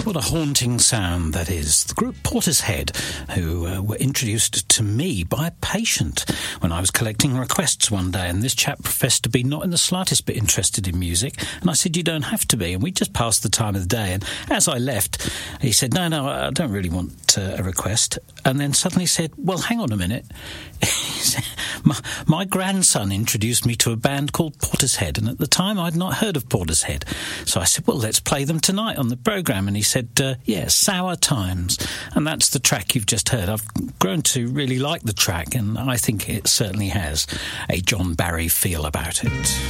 What a haunting sound that is. The group Portishead, who were introduced to me by a patient when I was collecting requests one day, and this chap professed to be not in the slightest bit interested in music, and I said, you don't have to be, and we just passed the time of the day, and as I left, he said, no, I don't really want a request, and then suddenly said, well, hang on a minute. He said, my grandson introduced me to a band called Portishead, and at the time I'd not heard of Portishead, so I said, well, let's play them tonight on the programme, and he said, yeah, Sour Times, and that's the track you've just heard. I've grown to really like the track, and I think it certainly has a John Barry feel about it.